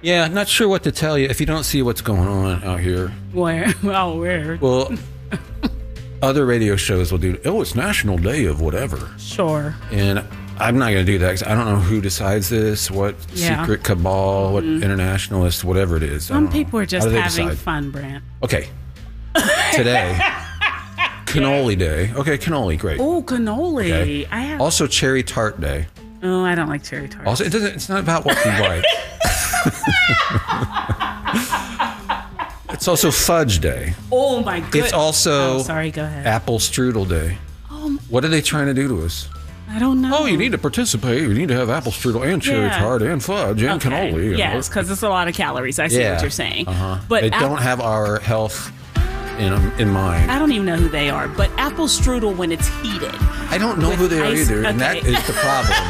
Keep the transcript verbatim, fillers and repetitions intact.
Yeah, not sure what to tell you if you don't see what's going on out here. Where? Oh, where? Well, other radio shows will do, oh, it's National Day of whatever. Sure. And I'm not going to do that because I don't know who decides this, what Yeah. secret cabal, what Mm. internationalist, whatever it is. I Some don't know. people are just How do they having decide? fun, Brant. Okay. Today, cannoli day. Okay, cannoli, great. Oh, cannoli. Okay. I have. Also, cherry tart day. Oh, I don't like cherry tart. Also, it doesn't. It's not about what you like. It's also fudge day. Oh my goodness. It's also Oh, sorry, go ahead. apple strudel day. Um, What are they trying to do to us? I don't know. Oh, you need to participate. You need to have apple strudel and cherry Yeah. tart and fudge and Okay. cannoli. you Yes, know. because it's a lot of calories. I see Yeah. what you're saying. Uh-huh. But they ap- don't have our health in in mind. I don't even know who they are. But apple strudel when it's heated. I don't know with who they are ice- either, and that okay. is the problem.